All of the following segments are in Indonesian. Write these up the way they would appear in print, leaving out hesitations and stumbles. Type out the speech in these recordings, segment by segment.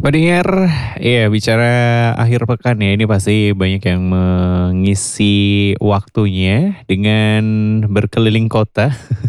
Pendengar, iya bicara akhir pekan ya, ini pasti banyak yang mengisi waktunya dengan berkeliling kota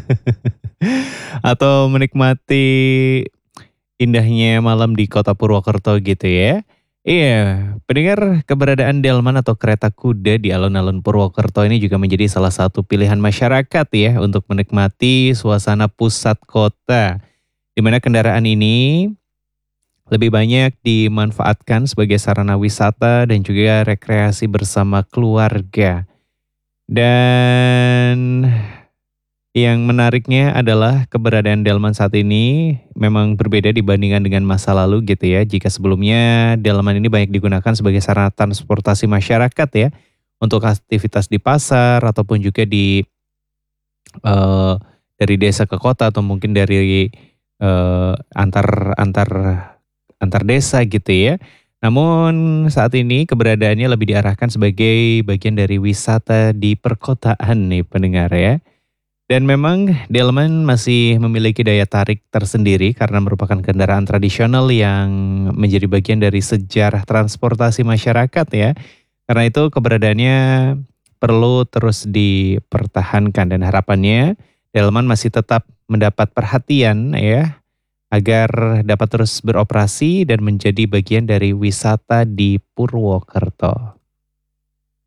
atau menikmati indahnya malam di kota Purwokerto gitu ya. Iya, pendengar, keberadaan delman atau kereta kuda di alun-alun Purwokerto ini juga menjadi salah satu pilihan masyarakat ya untuk menikmati suasana pusat kota. Di mana kendaraan ini lebih banyak dimanfaatkan sebagai sarana wisata dan juga rekreasi bersama keluarga. Dan yang menariknya adalah keberadaan delman saat ini memang berbeda dibandingkan dengan masa lalu gitu ya. Jika sebelumnya delman ini banyak digunakan sebagai sarana transportasi masyarakat ya, untuk aktivitas di pasar ataupun juga eee, dari desa ke kota atau mungkin dari, antar antar antar desa gitu ya. Namun saat ini keberadaannya lebih diarahkan sebagai bagian dari wisata di perkotaan nih pendengar ya. Dan memang delman masih memiliki daya tarik tersendiri karena merupakan kendaraan tradisional yang menjadi bagian dari sejarah transportasi masyarakat ya. Karena itu keberadaannya perlu terus dipertahankan dan harapannya delman masih tetap mendapat perhatian ya agar dapat terus beroperasi dan menjadi bagian dari wisata di Purwokerto.